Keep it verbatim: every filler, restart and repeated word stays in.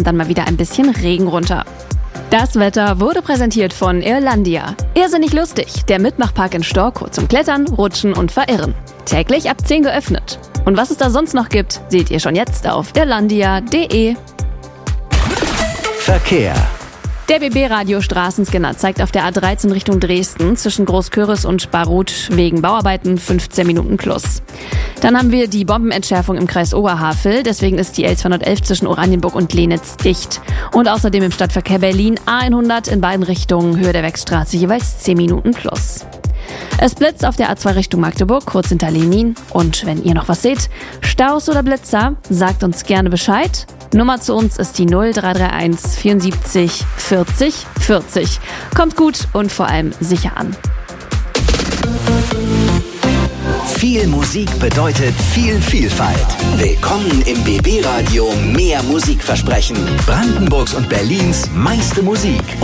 kommt dann mal wieder ein bisschen Regen runter. Das Wetter wurde präsentiert von Irlandia. Irrsinnig lustig, der Mitmachpark in Storkow zum Klettern, Rutschen und Verirren. Täglich ab zehn geöffnet. Und was es da sonst noch gibt, seht ihr schon jetzt auf irlandia punkt de. Verkehr. Der B B-Radio Straßenscanner zeigt auf der A dreizehn Richtung Dresden zwischen Großküritz und Barut wegen Bauarbeiten fünfzehn Minuten plus. Dann haben wir die Bombenentschärfung im Kreis Oberhavel, deswegen ist die L zweihundertelf zwischen Oranienburg und Lenitz dicht. Und außerdem im Stadtverkehr Berlin A hundert in beiden Richtungen Höhe der Wegstraße jeweils zehn Minuten plus. Es blitzt auf der A zwei Richtung Magdeburg, kurz hinter Lenin. Und wenn ihr noch was seht, Staus oder Blitzer, sagt uns gerne Bescheid. Nummer zu uns ist die null drei drei eins vierundsiebzig vierzig vierzig. Kommt gut und vor allem sicher an. Viel Musik bedeutet viel Vielfalt. Willkommen im B B-Radio Mehr Musikversprechen. Brandenburgs und Berlins meiste Musik.